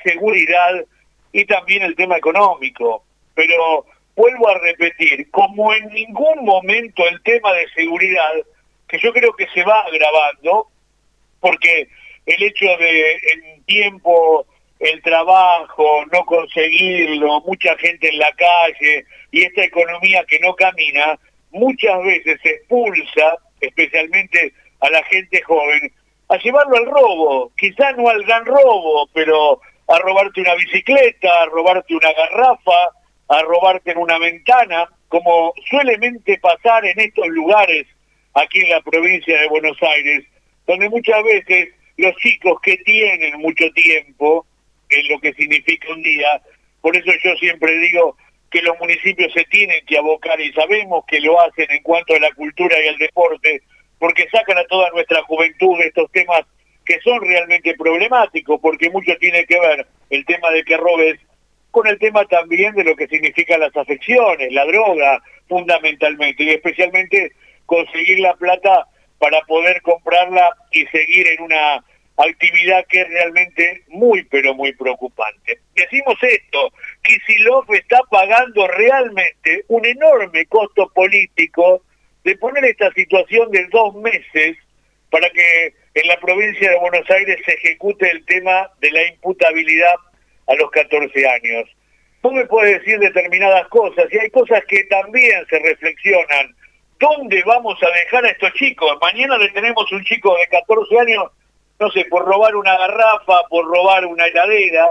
seguridad y también el tema económico. Pero vuelvo a repetir, como en ningún momento el tema de seguridad, que yo creo que se va agravando, porque el hecho de en tiempo, el trabajo, no conseguirlo, mucha gente en la calle y esta economía que no camina, muchas veces expulsa, especialmente a la gente joven, a llevarlo al robo, quizás no al gran robo, pero a robarte una bicicleta, a robarte una garrafa, a robarte en una ventana, como suelemente pasar en estos lugares aquí en la provincia de Buenos Aires, donde muchas veces los chicos que tienen mucho tiempo, en lo que significa un día, por eso yo siempre digo que los municipios se tienen que abocar, y sabemos que lo hacen en cuanto a la cultura y al deporte, porque sacan a toda nuestra juventud de estos temas que son realmente problemáticos, porque mucho tiene que ver el tema de que robes con el tema también de lo que significan las afecciones, la droga fundamentalmente, y especialmente conseguir la plata para poder comprarla y seguir en una actividad que es realmente muy, pero muy preocupante. Decimos esto, Kicillof está pagando realmente un enorme costo político de poner esta situación de 2 meses para que en la provincia de Buenos Aires se ejecute el tema de la imputabilidad a los 14 años. Vos me podés decir determinadas cosas, y hay cosas que también se reflexionan. ¿Dónde vamos a dejar a estos chicos? Mañana le tenemos un chico de 14 años, no sé, por robar una garrafa, por robar una heladera,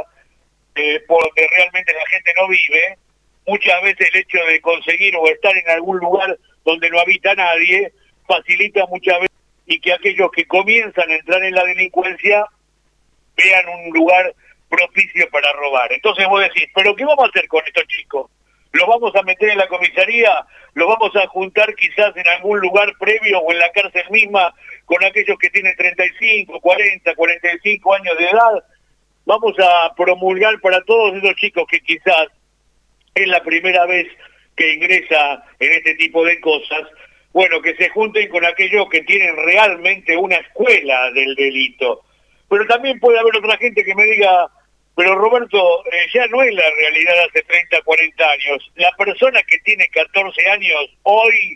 porque realmente la gente no vive. Muchas veces el hecho de conseguir o estar en algún lugar donde no habita nadie facilita muchas veces y que aquellos que comienzan a entrar en la delincuencia vean un lugar propicio para robar. Entonces vos decís, ¿pero qué vamos a hacer con estos chicos? ¿Los vamos a meter en la comisaría? ¿Los vamos a juntar quizás en algún lugar previo o en la cárcel misma con aquellos que tienen 35, 40, 45 años de edad? Vamos a promulgar para todos esos chicos que quizás es la primera vez que ingresa en este tipo de cosas, bueno, que se junten con aquellos que tienen realmente una escuela del delito. Pero también puede haber otra gente que me diga, pero Roberto, ya no es la realidad de hace 30, 40 años. La persona que tiene 14 años hoy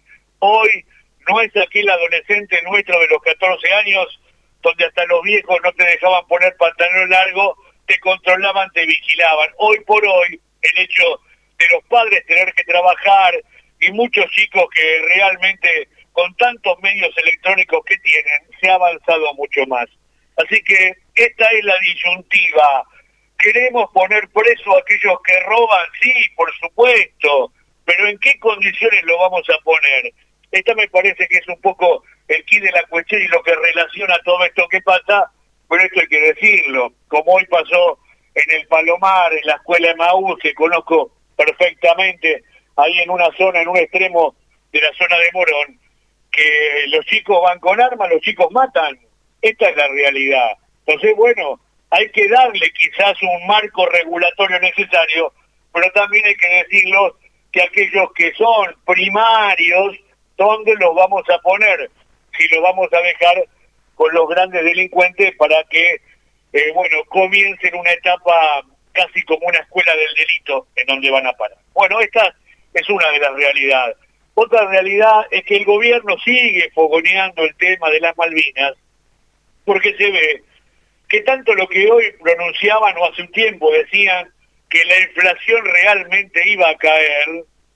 no es aquel adolescente nuestro de los 14 años, donde hasta los viejos no te dejaban poner pantalón largo, te controlaban, te vigilaban. Hoy por hoy, el hecho de los padres tener que trabajar y muchos chicos que realmente con tantos medios electrónicos que tienen, se ha avanzado mucho más. Así que esta es la disyuntiva. ¿Queremos poner preso a aquellos que roban? Sí, por supuesto, pero ¿en qué condiciones lo vamos a poner? Esta me parece que es un poco el quid de la cuestión y lo que relaciona todo esto que pasa, pero esto hay que decirlo, como hoy pasó en el Palomar, en la escuela de Maús, que conozco perfectamente, ahí en una zona, en un extremo de la zona de Morón, que los chicos van con armas, los chicos matan. Esta es la realidad. Entonces, bueno, hay que darle quizás un marco regulatorio necesario, pero también hay que decirlo que aquellos que son primarios, ¿dónde los vamos a poner? Si los vamos a dejar con los grandes delincuentes para que, bueno, comiencen una etapa casi como una escuela del delito en donde van a parar. Bueno, esta es una de las realidades. Otra realidad es que el gobierno sigue fogoneando el tema de las Malvinas, porque se ve que tanto lo que hoy pronunciaban o hace un tiempo decían que la inflación realmente iba a caer,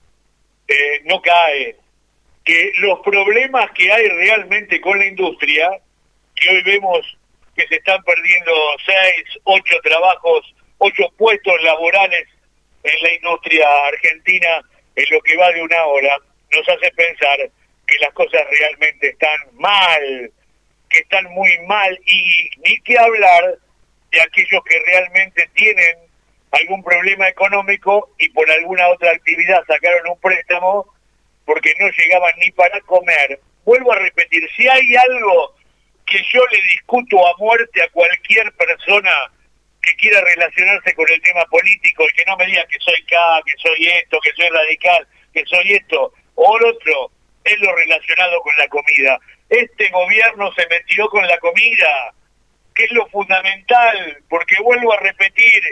no cae. Que los problemas que hay realmente con la industria, que hoy vemos que se están perdiendo 6, 8 trabajos, 8 puestos laborales en la industria argentina en lo que va de una hora, nos hace pensar que las cosas realmente están mal, que están muy mal, y ni que hablar de aquellos que realmente tienen algún problema económico y por alguna otra actividad sacaron un préstamo porque no llegaban ni para comer. Vuelvo a repetir, si hay algo que yo le discuto a muerte a cualquier persona que quiera relacionarse con el tema político y que no me diga que soy K, que soy esto, que soy radical, que soy esto o lo otro, es lo relacionado con la comida. Este gobierno se metió con la comida, que es lo fundamental, porque vuelvo a repetir,